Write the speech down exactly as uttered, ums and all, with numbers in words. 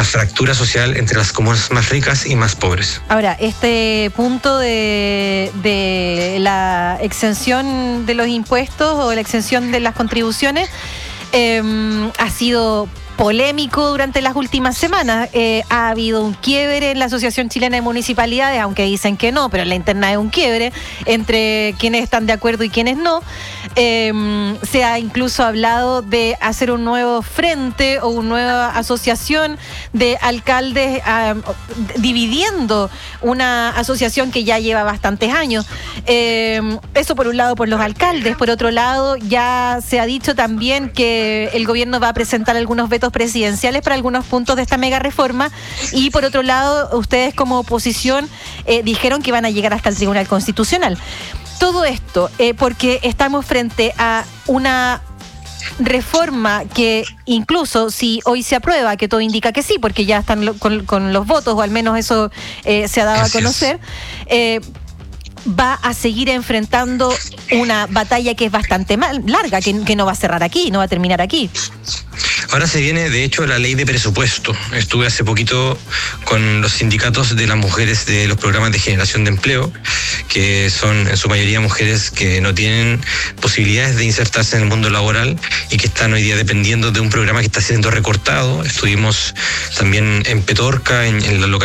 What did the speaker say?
la fractura social entre las comunas más ricas y más pobres. Ahora, este punto de, de la exención de los impuestos o la exención de las contribuciones eh, ha sido polémico durante las últimas semanas. Eh, ha habido un quiebre en la Asociación Chilena de Municipalidades, aunque dicen que no, pero en la interna hay un quiebre entre quienes están de acuerdo y quienes no. Eh, se ha incluso hablado de hacer un nuevo frente o una nueva asociación de alcaldes, eh, dividiendo una asociación que ya lleva bastantes años. Eh, eso por un lado por los alcaldes, por otro lado ya se ha dicho también que el gobierno va a presentar algunos vetos presidenciales para algunos puntos de esta mega reforma, y por otro lado ustedes como oposición eh, dijeron que van a llegar hasta el Tribunal Constitucional. Todo esto eh, porque estamos frente a una reforma que incluso si hoy se aprueba, que todo indica que sí, porque ya están lo, con, con los votos, o al menos eso eh, se ha dado Gracias. a conocer, eh, va a seguir enfrentando una batalla que es bastante mal, larga, que, que no va a cerrar aquí, no va a terminar aquí. Ahora se viene, de hecho, la ley de presupuesto. Estuve hace poquito con los sindicatos de las mujeres de los programas de generación de empleo, que son en su mayoría mujeres que no tienen posibilidades de insertarse en el mundo laboral y que están hoy día dependiendo de un programa que está siendo recortado. Estuvimos también en Petorca, en, en la localidad